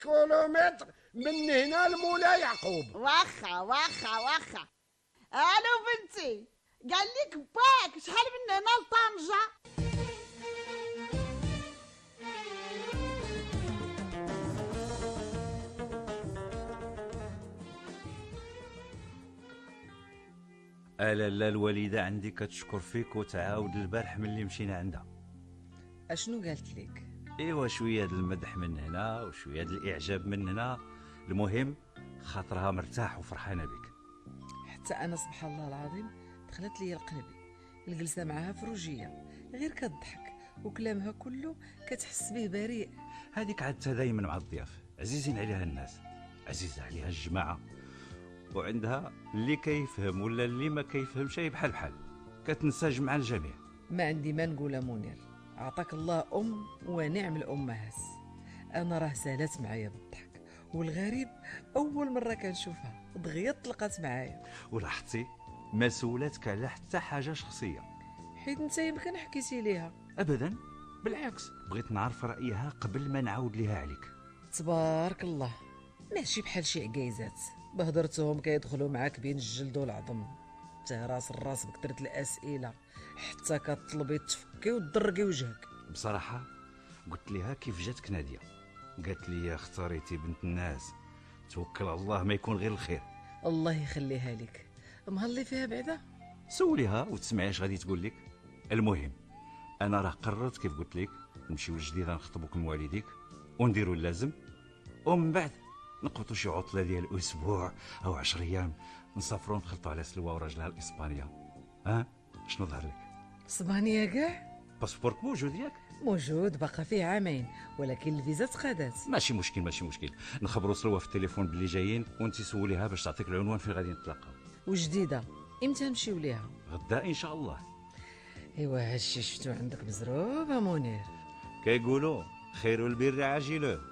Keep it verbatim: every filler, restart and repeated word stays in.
كيلومتر من هنا لمولاي يعقوب. واخا واخا واخا. الو بنتي، قال لك باك شحال من هنا لطنجة؟ الا لا الوالده عندي كتشكر فيك وتعاود البارح ملي مشينا عندها. اشنو قالت لك؟ ايوا شويه د المدح من هنا وشويه د الاعجاب من هنا، المهم خاطرها مرتاح وفرحانه بك. حتى انا سبحان الله العظيم دخلت لي القلبي الجلسه معها فروجيه، غير كتضحك وكلامها كله كتحس به بريء. هذيك عادتها دايما مع الضياف، عزيزين عليها الناس، عزيزه عليها الجماعه، وعندها اللي كيفهم ولا اللي ما كيفهمش بحال بحال، كتنسجم مع الجميع. ما عندي ما نقول منير، عطاك الله ام ونعم الامهات. انا راه سالات معايا بالضحك، والغريب اول مره كنشوفها دغيا طلقات معايا. ولاحظتي ما سولاتك على حتى حاجه شخصيه؟ حيت انت يمكن حكيتي ليها. ابدا، بالعكس بغيت نعرف رايها قبل ما نعاود ليها عليك. تبارك الله، ماشي بحال شي عكايزات بهضرتهم كيدخلوا معاك بين الجلد والعظم. انت راس الراس بكثره الاسئله حتى كطلبي تفكي وتدرقي وجهك. بصراحه قلت لها كيف جاتك ناديه، قالت لي اختاريتي بنت الناس، توكل على الله ما يكون غير الخير. الله يخليها لك. مهلي فيها بعدا؟ سوليها وتسمعي اش غادي تقول لك. المهم انا راه قررت كيف قلت لك نمشيو للجديده نخطبوك من والديك ونديروا اللازم، ومن بعد نقبطوا شي عطله ديال اسبوع او عشر ايام نسافروا نخلطوا على سلوى وراجلها لاسبانيا. ها شنو ظهر لك؟ اسبانيا كاع؟ باسبورك موجود ياك؟ موجود، باقا فيه عامين، ولكن الفيزا تقادات. ماشي مشكل ماشي مشكل، نخبروا سلوى في التليفون باللي جايين وانت سوليها باش تعطيك العنوان فين غادي نتلاقاو. وجديده امتى نمشيو ليها؟ غدا ان شاء الله. ايوا هادشي شفتو عندك مزروب منير. كيقولوا خير البر عاجله.